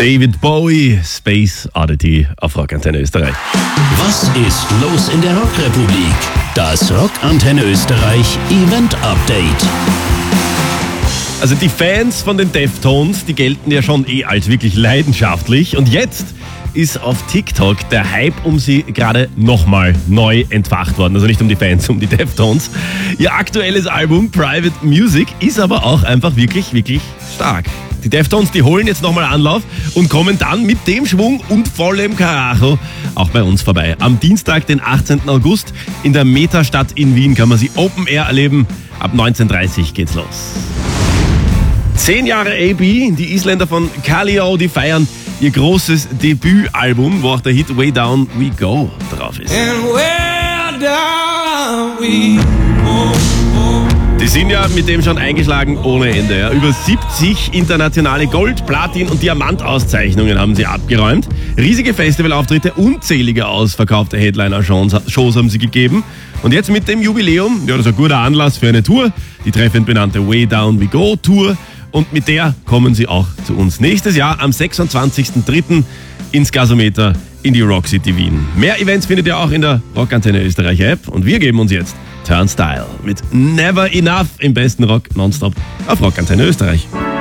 David Bowie, Space Oddity auf Rockantenne Österreich. Was ist los in der Rockrepublik? Das Rockantenne Österreich Event Update. Also die Fans von den Deftones, die gelten ja schon als wirklich leidenschaftlich. Und jetzt ist auf TikTok der Hype um sie gerade nochmal neu entfacht worden. Also nicht um die Fans, um die Deftones. Ihr aktuelles Album Private Music ist aber auch einfach wirklich, wirklich stark. Die Deftones, die holen jetzt nochmal Anlauf und kommen dann mit dem Schwung und vollem Karacho auch bei uns vorbei. Am Dienstag, den 18. August in der Metastadt in Wien kann man sie Open Air erleben. Ab 19:30 geht's los. 10 Jahre AB, die Isländer von Kaleo, die feiern ihr großes Debütalbum, wo auch der Hit Way Down We Go drauf ist. Die sind ja mit dem schon eingeschlagen ohne Ende. Ja. Über 70 internationale Gold-, Platin- und Diamant-Auszeichnungen haben sie abgeräumt. Riesige Festivalauftritte, unzählige ausverkaufte Headliner-Shows haben sie gegeben. Und jetzt mit dem Jubiläum, ja, das ist ein guter Anlass für eine Tour, die treffend benannte Way Down We Go Tour. Und mit der kommen sie auch zu uns nächstes Jahr am 26.03. ins Gasometer in die Rock City Wien. Mehr Events findet ihr auch in der Rockantenne Österreich App. Und wir geben uns jetzt Turnstile mit Never Enough im besten Rock nonstop auf Rockantenne Österreich.